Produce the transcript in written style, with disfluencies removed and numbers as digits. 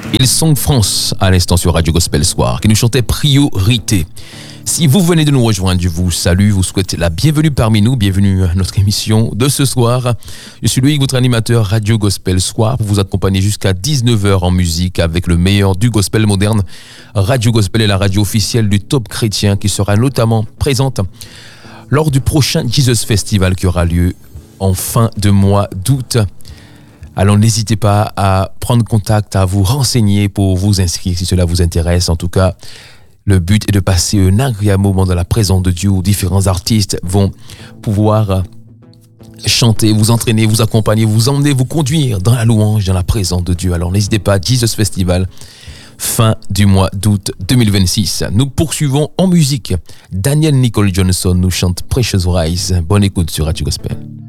Ils sont France à l'instant sur Radio Gospel Soir qui nous chantait Priorité. Si vous venez de nous rejoindre, je vous salue, vous souhaite la bienvenue parmi nous, bienvenue à notre émission de ce soir. Je suis Loïc, votre animateur Radio Gospel Soir, pour vous accompagner jusqu'à 19h en musique avec le meilleur du gospel moderne. Radio Gospel est la radio officielle du Top Chrétien qui sera notamment présente lors du prochain Jesus Festival qui aura lieu en fin de mois d'août. Alors n'hésitez pas à prendre contact, à vous renseigner pour vous inscrire si cela vous intéresse. En tout cas, le but est de passer un agréable moment dans la présence de Dieu où différents artistes vont pouvoir chanter, vous entraîner, vous accompagner, vous emmener, vous conduire dans la louange, dans la présence de Dieu. Alors n'hésitez pas, Jesus Festival, fin du mois d'août 2026. Nous poursuivons en musique. Daniel Nicole Johnson nous chante Precious Rise. Bonne écoute sur Radio Gospel.